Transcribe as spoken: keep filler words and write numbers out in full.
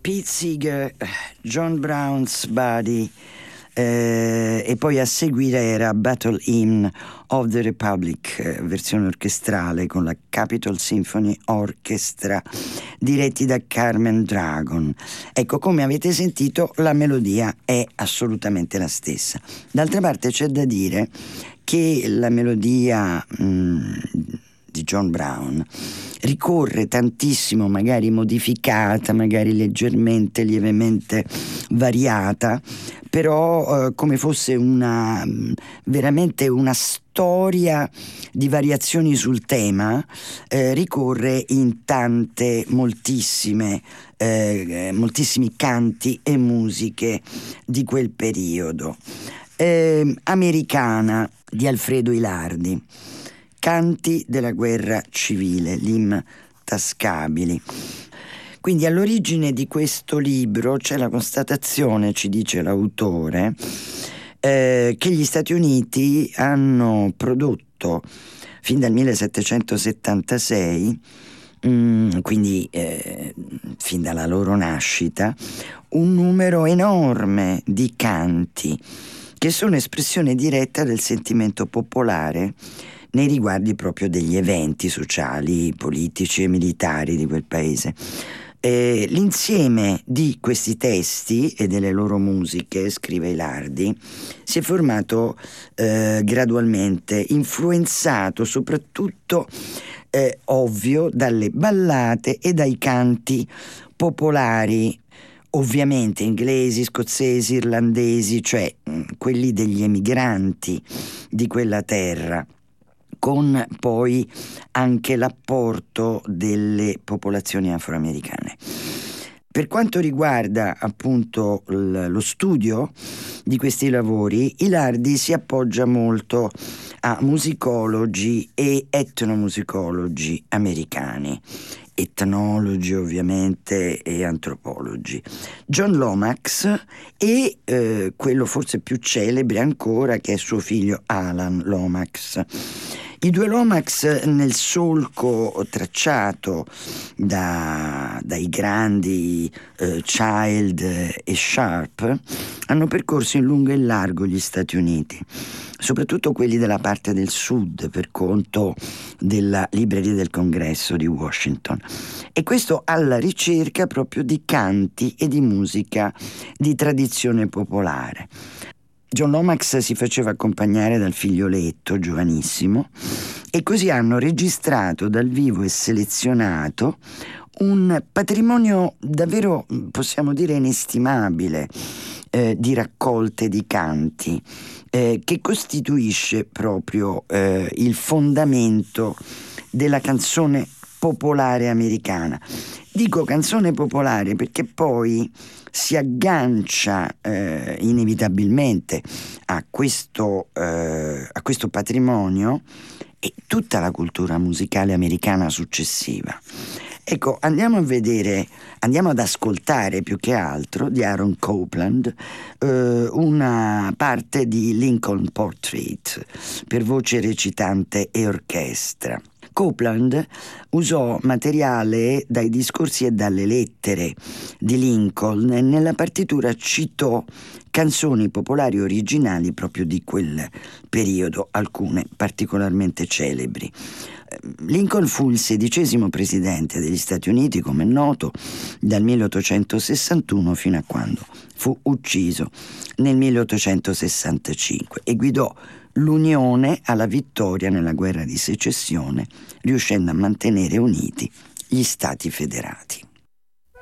Pete Seeger, John Brown's Body, eh, e poi a seguire era Battle Hymn of the Republic, eh, versione orchestrale con la Capitol Symphony Orchestra, diretti da Carmen Dragon. Ecco, come avete sentito, la melodia è assolutamente la stessa. D'altra parte c'è da dire che la melodia mh, di John Brown ricorre tantissimo, magari modificata, magari leggermente, lievemente variata, però eh, come fosse una veramente una storia di variazioni sul tema, eh, ricorre in tante, moltissime, eh, moltissimi canti e musiche di quel periodo. Eh, Americana di Alfredo Ilardi, Canti della guerra civile, Lim Tascabili. Quindi all'origine di questo libro c'è la constatazione, ci dice l'autore, eh, che gli Stati Uniti hanno prodotto fin dal millesettecentosettantasei, mh, quindi eh, fin dalla loro nascita, un numero enorme di canti che sono espressione diretta del sentimento popolare nei riguardi proprio degli eventi sociali, politici e militari di quel paese. Eh, l'insieme di questi testi e delle loro musiche, scrive Ilardi, si è formato eh, gradualmente, influenzato soprattutto, eh, ovvio, dalle ballate e dai canti popolari, ovviamente inglesi, scozzesi, irlandesi, cioè mh, quelli degli emigranti di quella terra, con poi anche l'apporto delle popolazioni afroamericane. Per quanto riguarda appunto l- lo studio di questi lavori, Ilardi si appoggia molto a musicologi e etnomusicologi americani, etnologi ovviamente e antropologi, John Lomax e eh, quello forse più celebre ancora, che è suo figlio Alan Lomax. I due Lomax, nel solco tracciato da, dai grandi eh, Child e Sharp, hanno percorso in lungo e in largo gli Stati Uniti, soprattutto quelli della parte del sud, per conto della Libreria del Congresso di Washington, e questo alla ricerca proprio di canti e di musica di tradizione popolare. John Lomax si faceva accompagnare dal figlioletto, giovanissimo, e così hanno registrato dal vivo e selezionato un patrimonio davvero, possiamo dire, inestimabile eh, di raccolte di canti, eh, che costituisce proprio eh, il fondamento della canzone popolare americana. Dico canzone popolare perché poi si aggancia eh, inevitabilmente a questo, eh, a questo patrimonio e tutta la cultura musicale americana successiva. Ecco, andiamo a vedere, andiamo ad ascoltare più che altro di Aaron Copland eh, una parte di Lincoln Portrait per voce recitante e orchestra. Copland usò materiale dai discorsi e dalle lettere di Lincoln e nella partitura citò canzoni popolari originali proprio di quel periodo, alcune particolarmente celebri. Lincoln fu il sedicesimo presidente degli Stati Uniti, come è noto, dal milleottocentosessantuno fino a quando fu ucciso nel milleottocentosessantacinque e guidò l'Unione alla vittoria nella guerra di secessione, riuscendo a mantenere uniti gli Stati federati.